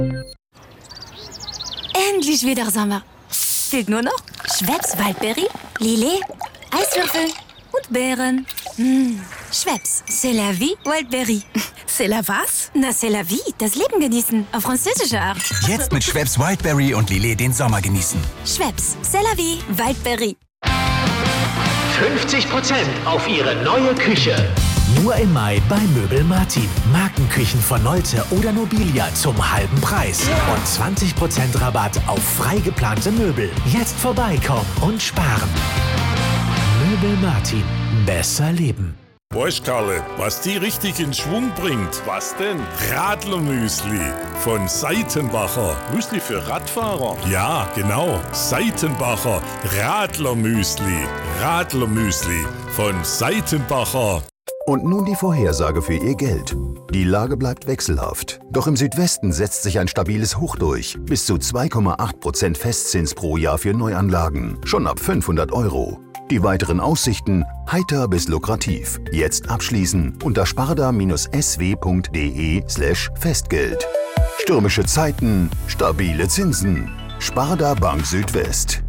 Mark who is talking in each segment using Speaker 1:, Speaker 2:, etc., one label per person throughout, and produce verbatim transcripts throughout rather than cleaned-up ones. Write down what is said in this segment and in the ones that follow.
Speaker 1: Endlich wieder Sommer. Fehlt nur noch Schweppes Waldberry, Lillet, Eiswürfel und Beeren. Mmh. Schweppes, c'est la vie, Waldberry.
Speaker 2: C'est la was?
Speaker 1: Na, c'est la vie, das Leben genießen, auf französische Art.
Speaker 3: Jetzt mit Schweppes Wildberry und Lillet den Sommer genießen.
Speaker 1: Schweppes, c'est la vie, Waldberry.
Speaker 4: fünfzig Prozent auf Ihre neue Küche.
Speaker 5: Nur im Mai bei Möbel Martin. Markenküchen von Nolte oder Nobilia zum halben Preis. Und zwanzig Prozent Rabatt auf frei geplante Möbel. Jetzt vorbeikommen und sparen. Möbel Martin. Besser leben.
Speaker 6: Weißt Karle, was die richtig in Schwung bringt? Was denn? Radlermüsli von Seitenbacher. Müsli für Radfahrer? Ja, genau. Seitenbacher Radlermüsli. Radlermüsli von Seitenbacher.
Speaker 7: Und nun die Vorhersage für Ihr Geld. Die Lage bleibt wechselhaft. Doch im Südwesten setzt sich ein stabiles Hoch durch. Bis zu zwei Komma acht Prozent Festzins pro Jahr für Neuanlagen. Schon ab fünfhundert Euro. Die weiteren Aussichten heiter bis lukrativ. Jetzt abschließen unter sparda-sw.de slash Festgeld. Stürmische Zeiten, stabile Zinsen. Sparda Bank Südwest.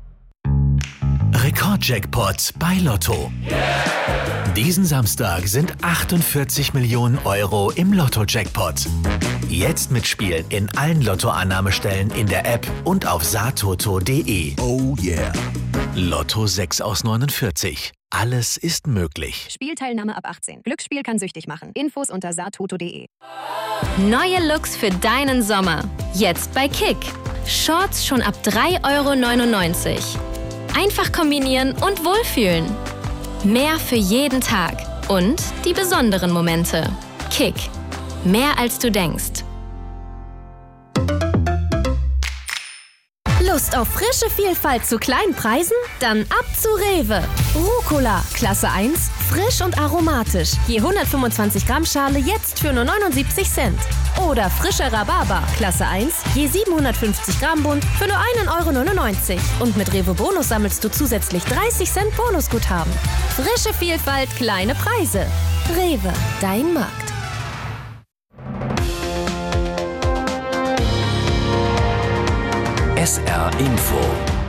Speaker 5: Rekordjackpot bei Lotto. Diesen Samstag sind achtundvierzig Millionen Euro im Lotto-Jackpot. Jetzt mitspielen in allen Lotto-Annahmestellen in der App und auf satoto punkt de.
Speaker 3: Oh yeah.
Speaker 5: Lotto sechs aus neunundvierzig. Alles ist möglich.
Speaker 8: Spielteilnahme ab achtzehn. Glücksspiel kann süchtig machen. Infos unter satoto punkt de.
Speaker 9: Neue Looks für deinen Sommer. Jetzt bei Kick. Shorts schon ab drei Euro neunundneunzig. Einfach kombinieren und wohlfühlen. Mehr für jeden Tag und die besonderen Momente. Kick. Mehr als du denkst.
Speaker 10: Lust auf frische Vielfalt zu kleinen Preisen? Dann ab zu Rewe. Rucola, Klasse eins, frisch und aromatisch. Je hundertfünfundzwanzig Gramm Schale jetzt für nur neunundsiebzig Cent. Oder frischer Rhabarber, Klasse eins, je siebenhundertfünfzig Gramm Bund für nur einen Euro neunundneunzig. Und mit Rewe Bonus sammelst du zusätzlich dreißig Cent Bonusguthaben. Frische Vielfalt, kleine Preise. Rewe, dein Markt.
Speaker 11: S R Info.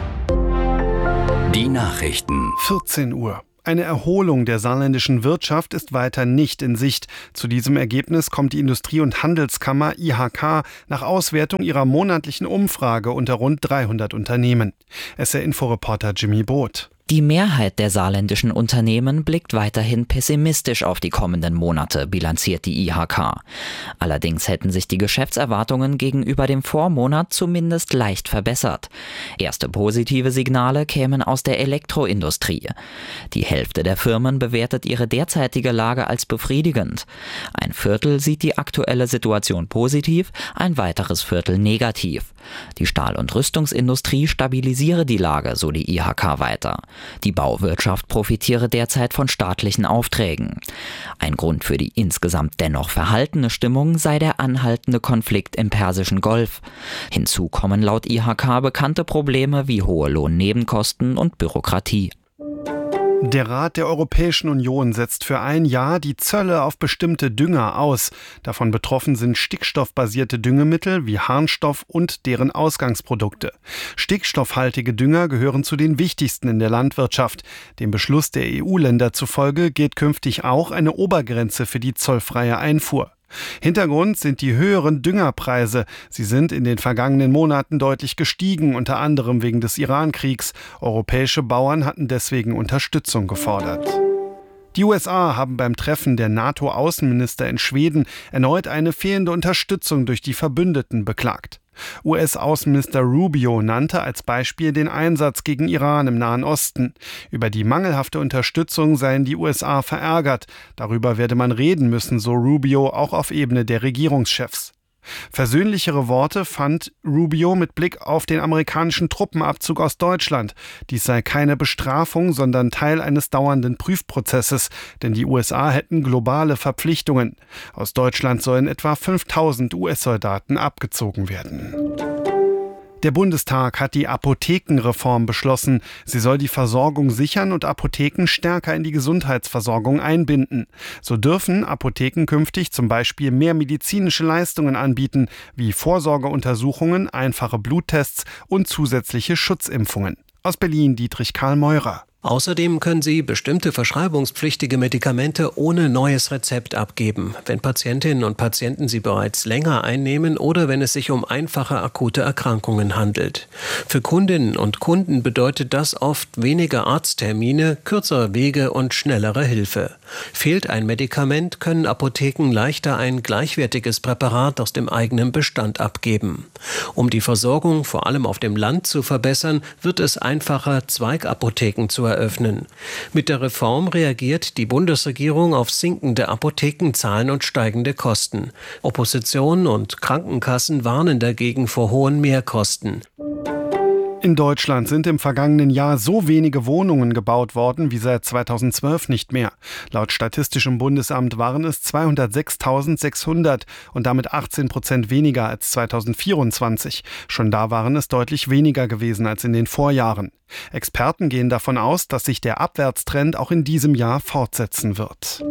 Speaker 11: Die Nachrichten.
Speaker 12: vierzehn Uhr. Eine Erholung der saarländischen Wirtschaft ist weiter nicht in Sicht. Zu diesem Ergebnis kommt die Industrie- und Handelskammer I H K nach Auswertung ihrer monatlichen Umfrage unter rund dreihundert Unternehmen. S R-Info-Reporter Jimmy Both.
Speaker 13: Die Mehrheit der saarländischen Unternehmen blickt weiterhin pessimistisch auf die kommenden Monate, bilanziert die I H K. Allerdings hätten sich die Geschäftserwartungen gegenüber dem Vormonat zumindest leicht verbessert. Erste positive Signale kämen aus der Elektroindustrie. Die Hälfte der Firmen bewertet ihre derzeitige Lage als befriedigend. Ein Viertel sieht die aktuelle Situation positiv, ein weiteres Viertel negativ. Die Stahl- und Rüstungsindustrie stabilisiere die Lage, so die I H K weiter. Die Bauwirtschaft profitiere derzeit von staatlichen Aufträgen. Ein Grund für die insgesamt dennoch verhaltene Stimmung sei der anhaltende Konflikt im Persischen Golf. Hinzu kommen laut I H K bekannte Probleme wie hohe Lohnnebenkosten und Bürokratie.
Speaker 12: Der Rat der Europäischen Union setzt für ein Jahr die Zölle auf bestimmte Dünger aus. Davon betroffen sind stickstoffbasierte Düngemittel wie Harnstoff und deren Ausgangsprodukte. Stickstoffhaltige Dünger gehören zu den wichtigsten in der Landwirtschaft. Dem Beschluss der E U-Länder zufolge gilt künftig auch eine Obergrenze für die zollfreie Einfuhr. Hintergrund sind die höheren Düngerpreise. Sie sind in den vergangenen Monaten deutlich gestiegen, unter anderem wegen des Iran-Kriegs. Europäische Bauern hatten deswegen Unterstützung gefordert. Die U S A haben beim Treffen der NATO-Außenminister in Schweden erneut eine fehlende Unterstützung durch die Verbündeten beklagt. U S-Außenminister Rubio nannte als Beispiel den Einsatz gegen Iran im Nahen Osten. Über die mangelhafte Unterstützung seien die U S A verärgert. Darüber werde man reden müssen, so Rubio, auch auf Ebene der Regierungschefs. Versöhnlichere Worte fand Rubio mit Blick auf den amerikanischen Truppenabzug aus Deutschland. Dies sei keine Bestrafung, sondern Teil eines dauernden Prüfprozesses, denn die U S A hätten globale Verpflichtungen. Aus Deutschland sollen etwa fünftausend U S-Soldaten abgezogen werden. Der Bundestag hat die Apothekenreform beschlossen. Sie soll die Versorgung sichern und Apotheken stärker in die Gesundheitsversorgung einbinden. So dürfen Apotheken künftig zum Beispiel mehr medizinische Leistungen anbieten, wie Vorsorgeuntersuchungen, einfache Bluttests und zusätzliche Schutzimpfungen. Aus Berlin Dietrich Karl Meurer.
Speaker 2: Außerdem können sie bestimmte verschreibungspflichtige Medikamente ohne neues Rezept abgeben, wenn Patientinnen und Patienten sie bereits länger einnehmen oder wenn es sich um einfache akute Erkrankungen handelt. Für Kundinnen und Kunden bedeutet das oft weniger Arzttermine, kürzere Wege und schnellere Hilfe. Fehlt ein Medikament, können Apotheken leichter ein gleichwertiges Präparat aus dem eigenen Bestand abgeben. Um die Versorgung vor allem auf dem Land zu verbessern, wird es einfacher, Zweigapotheken zu eröffnen. Mit der Reform reagiert die Bundesregierung auf sinkende Apothekenzahlen und steigende Kosten. Opposition und Krankenkassen warnen dagegen vor hohen Mehrkosten.
Speaker 12: In Deutschland sind im vergangenen Jahr so wenige Wohnungen gebaut worden wie seit zweitausendzwölf nicht mehr. Laut Statistischem Bundesamt waren es zweihundertsechstausendsechshundert und damit achtzehn Prozent weniger als zweitausendvierundzwanzig. Schon da waren es deutlich weniger gewesen als in den Vorjahren. Experten gehen davon aus, dass sich der Abwärtstrend auch in diesem Jahr fortsetzen wird.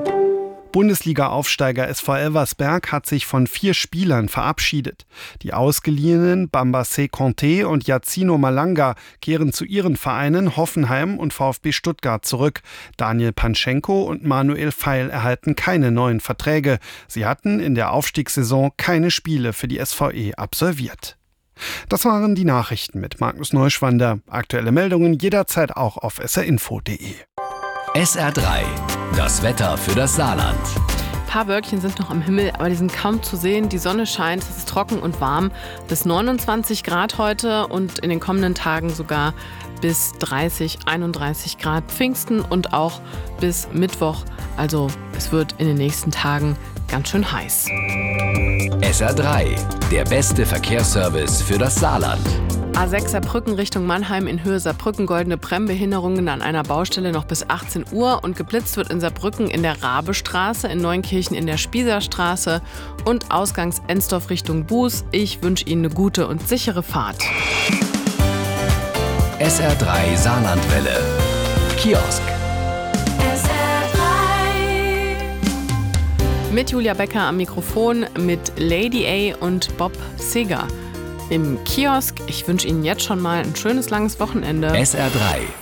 Speaker 12: Bundesliga-Aufsteiger S V Elversberg hat sich von vier Spielern verabschiedet. Die ausgeliehenen Bambassé Conté und Yacino Malanga kehren zu ihren Vereinen Hoffenheim und VfB Stuttgart zurück. Daniel Panschenko und Manuel Feil erhalten keine neuen Verträge. Sie hatten in der Aufstiegssaison keine Spiele für die S V E absolviert. Das waren die Nachrichten mit Magnus Neuschwander. Aktuelle Meldungen jederzeit auch auf s r info punkt d e.
Speaker 11: S R drei, das Wetter für das Saarland.
Speaker 14: Ein paar Wölkchen sind noch am Himmel, aber die sind kaum zu sehen. Die Sonne scheint, es ist trocken und warm. Bis neunundzwanzig Grad heute und in den kommenden Tagen sogar bis dreißig, einunddreißig Grad Pfingsten und auch bis Mittwoch. Also es wird in den nächsten Tagen ganz schön heiß.
Speaker 11: S R drei, der beste Verkehrsservice für das Saarland.
Speaker 14: A sechs Saarbrücken Richtung Mannheim in Höhe Saarbrücken, goldene Bremsbehinderungen an einer Baustelle noch bis achtzehn Uhr und geblitzt wird in Saarbrücken in der Rabestraße, in Neunkirchen in der Spießerstraße und Ausgangs Ensdorf Richtung Buß. Ich wünsche Ihnen eine gute und sichere Fahrt.
Speaker 11: S R drei Saarlandwelle. Kiosk.
Speaker 14: S R drei. Mit Julia Becker am Mikrofon, mit Lady A und Bob Seger im Kiosk. Ich wünsche Ihnen jetzt schon mal ein schönes langes Wochenende.
Speaker 11: S R drei.